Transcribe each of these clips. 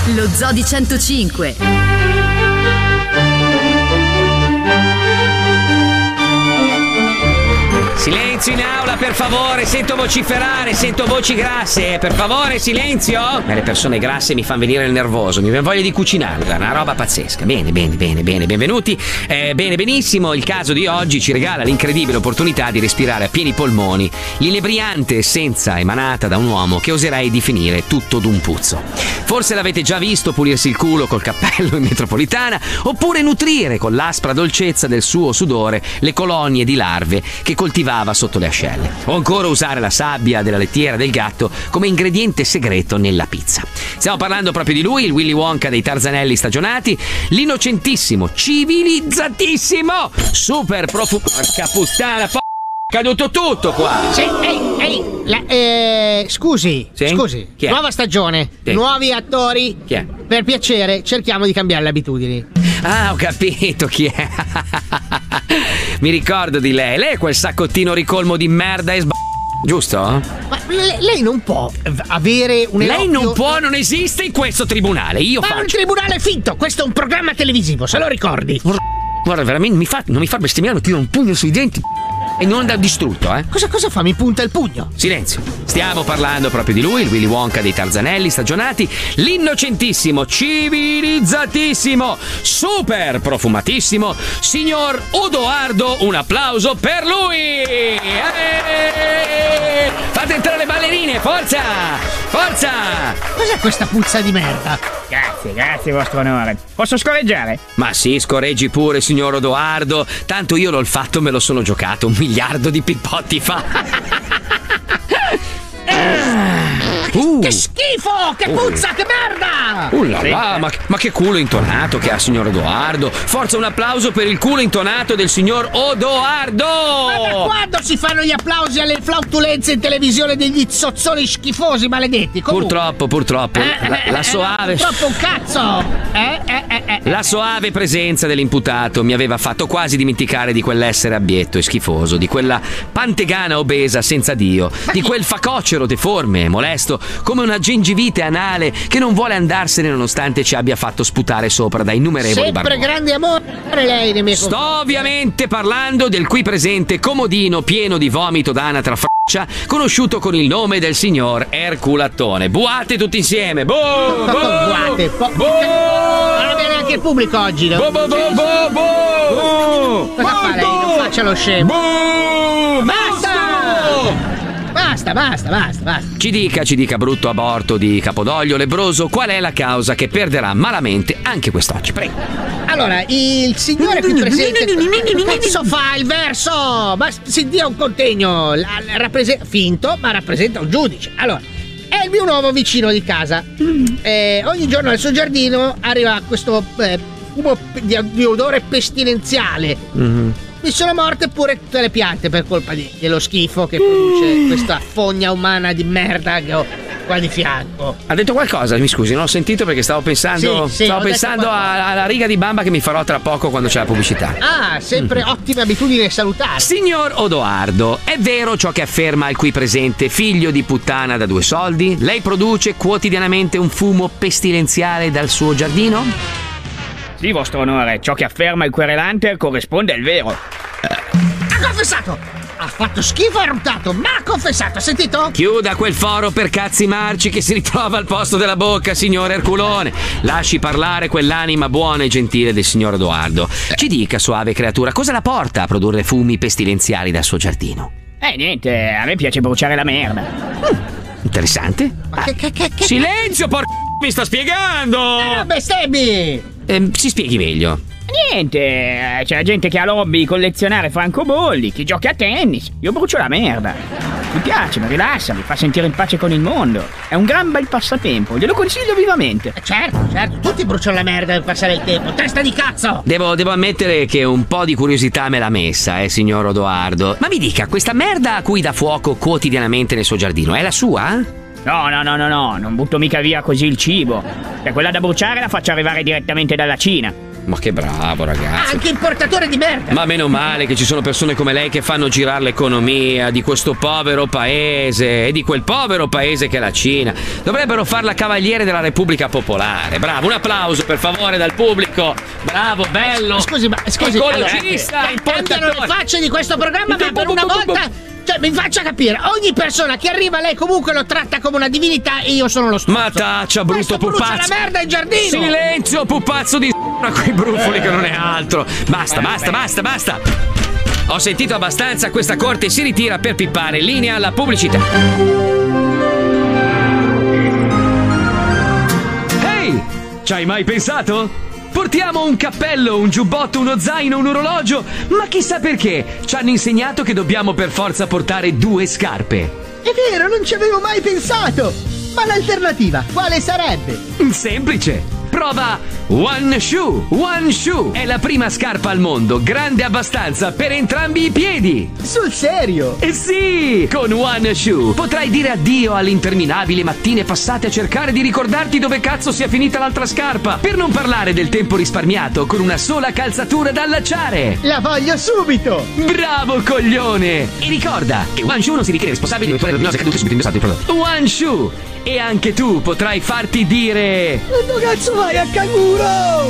Lo Zoo di 105. Silenzio in aula, per favore, sento vociferare, sento voci grasse, per favore, silenzio! Ma le persone grasse mi fanno venire il nervoso, mi viene voglia di cucinare, è una roba pazzesca. Bene, benvenuti. Benissimo, il caso di oggi ci regala l'incredibile opportunità di respirare a pieni polmoni l'inebriante essenza emanata da un uomo che oserei definire tutto d'un puzzo. Forse l'avete già visto pulirsi il culo col cappello in metropolitana, oppure nutrire con l'aspra dolcezza del suo sudore le colonie di larve che coltivava sotto le ascelle, o ancora usare la sabbia della lettiera del gatto come ingrediente segreto nella pizza. Stiamo parlando proprio di lui, il Willy Wonka dei Tarzanelli stagionati, l'innocentissimo, civilizzatissimo, super profumato. Porca puttana, caduto tutto qua. Scusi, Chi è? nuova stagione, Sì. Nuovi attori. Chi è? Per piacere, cerchiamo di cambiare le abitudini. Ah, ho capito chi è. Mi ricordo di lei. Lei è quel saccottino ricolmo di merda e giusto? Ma lei non può avere un Lei eloquio... non può, non esiste in questo tribunale. Io Ma faccio. un tribunale finto, questo è un programma televisivo, se lo ricordi. Guarda, veramente non mi fa bestemmiare, tiro un pugno sui denti e non da distrutto, eh? Cosa fa? Mi punta il pugno. Silenzio. Stiamo parlando proprio di lui, il Willy Wonka dei Tarzanelli stagionati, l'innocentissimo, civilizzatissimo, super profumatissimo, signor Odoardo. Un applauso per lui! Fate entrare le ballerine, forza! Forza! Cos'è questa puzza di merda? Grazie, vostro onore. Posso scorreggiare? Ma sì, scorreggi pure, signor Odoardo. Tanto io l'ho fatto, me lo sono giocato 1 miliardo di pippotti fa. Che schifo! Che puzza! Che merda! Là, ma che culo intonato che ha, signor Odoardo. Forza, un applauso per il culo intonato del signor Odoardo. Ma da quando si fanno gli applausi alle flautulenze in televisione degli zozzoni schifosi maledetti? Comunque... Purtroppo la soave Purtroppo un cazzo! La soave presenza dell'imputato mi aveva fatto quasi dimenticare di quell'essere abietto e schifoso, di quella pantegana obesa senza Dio, di quel facocero deforme e molesto come una gengivite anale che non vuole andarsene nonostante ci abbia fatto sputare sopra da innumerevoli Sempre barboni. grande amore lei nei miei Sto ovviamente parlando del qui presente comodino pieno di vomito d'anatra faccia, conosciuto con il nome del signor Erculattone. Buate tutti insieme! Buate! Non abbiamo neanche il pubblico oggi, no? Cosa fa lei? Non faccia lo scemo! Basta! Ci dica, brutto aborto di Capodoglio lebbroso, qual è la causa che perderà malamente anche quest'oggi? Prego. Allora, il signore qui presente... Che cazzo fa il verso? Ma si dia un contegno. Finto, ma rappresenta un giudice. Allora, è il mio nuovo vicino di casa. Ogni giorno nel suo giardino arriva questo fumo di odore pestilenziale. Mi sono morte pure tutte le piante per colpa dello schifo che produce questa fogna umana di merda che ho qua di fianco. Ha detto qualcosa? Mi scusi, non ho sentito perché stavo pensando alla riga di bamba che mi farò tra poco quando c'è la pubblicità. Sempre ottime abitudini salutari. Signor Odoardo, è vero ciò che afferma il qui presente figlio di puttana da 2 soldi? Lei produce quotidianamente un fumo pestilenziale dal suo giardino? Sì, vostro onore, ciò che afferma il querelante corrisponde al vero. Ha confessato! Ha fatto schifo e ruttato, ma ha confessato, ha sentito? Chiuda quel foro per cazzi marci che si ritrova al posto della bocca, signor Erculone. Lasci parlare quell'anima buona e gentile del signor Edoardo. Ci dica, suave creatura, cosa la porta a produrre fumi pestilenziali dal suo giardino? Niente, a me piace bruciare la merda. Interessante. Ma che... Silenzio, mi sta spiegando! Bestemmi! Si spieghi meglio. Niente, c'è la gente che ha l'hobby di collezionare francobolli, chi gioca a tennis. Io brucio la merda. Mi piace, mi rilassa, mi fa sentire in pace con il mondo. È un gran bel passatempo, glielo consiglio vivamente. Certo, tutti bruciano la merda per passare il tempo. Testa di cazzo! Devo ammettere che un po' di curiosità me l'ha messa, signor Odoardo. Ma mi dica, questa merda a cui dà fuoco quotidianamente nel suo giardino, è la sua? No, non butto mica via così il cibo. Per quella da bruciare la faccio arrivare direttamente dalla Cina. Ma che bravo, ragazzi. Anche importatore di merda. Ma meno male che ci sono persone come lei che fanno girare l'economia di questo povero paese e di quel povero paese che è la Cina. Dovrebbero farla cavaliere della Repubblica Popolare. Bravo, un applauso per favore dal pubblico. Bravo, bello. Scusi, ecologista, cambiano le facce di questo programma, ma per una volta... Cioè, mi faccia capire, ogni persona che arriva lei comunque lo tratta come una divinità e io sono lo stronzo. Ma taccia, brutto pupazzo. Brucia la merda in giardino. Silenzio, pupazzo di a quei brufoli che non è altro. Basta. Ho sentito abbastanza, questa corte si ritira per pippare. Linea alla pubblicità. Ehi, ci hai mai pensato? Portiamo un cappello, un giubbotto, uno zaino, un orologio, ma chissà perché ci hanno insegnato che dobbiamo per forza portare 2 scarpe. È vero, non ci avevo mai pensato! Ma l'alternativa, quale sarebbe? Semplice! Prova One Shoe! One Shoe è la prima scarpa al mondo, grande abbastanza per entrambi i piedi! Sul serio? Eh sì! Con One Shoe potrai dire addio alle interminabili mattine passate a cercare di ricordarti dove cazzo sia finita l'altra scarpa, per non parlare del tempo risparmiato con una sola calzatura da allacciare! La voglio subito! Bravo coglione! E ricorda che One Shoe non si ritiene responsabile di eventuali rovinose cadute subito indossate il prodotto. One Shoe! E anche tu potrai farti dire: dove cazzo vai a canguro?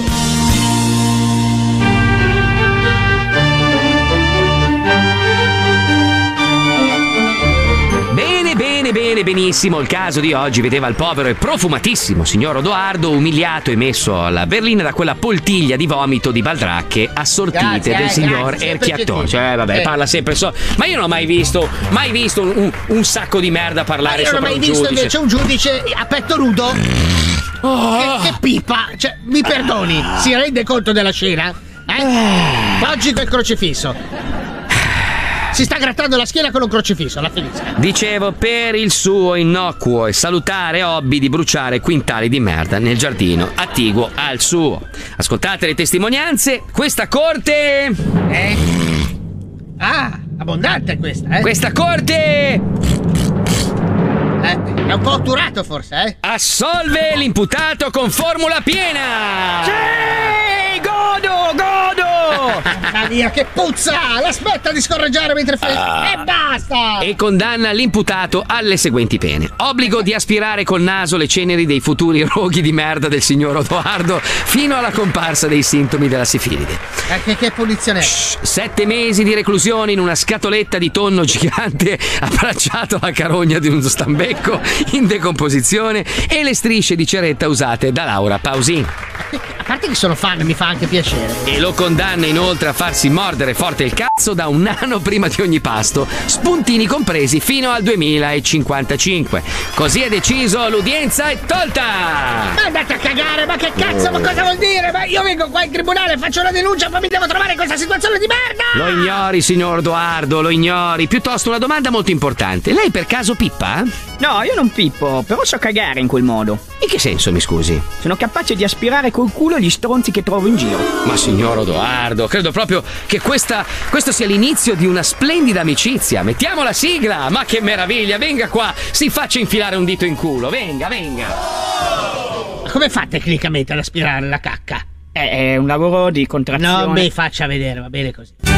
Benissimo, il caso di oggi vedeva il povero e profumatissimo signor Odoardo umiliato e messo alla berlina da quella poltiglia di vomito di baldracche assortite del signor Erchiattone. Cioè, vabbè, parla sempre ma io non ho mai visto un sacco di merda parlare sopra un giudice. Io non ho mai visto invece un giudice a petto nudo che pipa. Cioè, mi perdoni, si rende conto della scena? Oggi quel crocifisso. Si sta grattando la schiena con un crocifisso, la finisca. Dicevo, per il suo innocuo e salutare hobby di bruciare quintali di merda nel giardino attiguo al suo. Ascoltate le testimonianze. Questa corte... abbondante questa, Questa corte... è un po' otturato forse, assolve l'imputato con formula piena! Sì, godo! Mamma mia, che puzza! La smetta di scorreggiare mentre fai... E basta! E condanna l'imputato alle seguenti pene: obbligo di aspirare col naso le ceneri dei futuri roghi di merda del signor Odoardo fino alla comparsa dei sintomi della sifilide. Che punizione è? 7 mesi di reclusione in una scatoletta di tonno gigante abbracciato alla carogna di uno stambecco in decomposizione e le strisce di ceretta usate da Laura Pausini. A parte che sono fan, mi fa anche piacere. E lo condanna inoltre a farsi mordere forte il cazzo da un nano prima di ogni pasto, spuntini compresi, fino al 2055. Così è deciso, l'udienza è tolta! Ma andate a cagare, ma che cazzo, ma cosa vuol dire? Ma io vengo qua in tribunale, faccio una denuncia, poi mi devo trovare in questa situazione di merda! Lo ignori, signor Odoardo, lo ignori. Piuttosto una domanda molto importante. Lei per caso pippa? No, io non pippo, però so cagare in quel modo. In che senso, mi scusi? Sono capace di aspirare col culo gli stronzi che trovo in giro. Ma signor Odoardo, credo proprio che questo sia l'inizio di una splendida amicizia. Mettiamo la sigla! Ma che meraviglia! Venga qua, si faccia infilare un dito in culo. Venga. Ma come fa tecnicamente ad aspirare la cacca? È un lavoro di contrazione. Non mi faccia vedere, va bene così.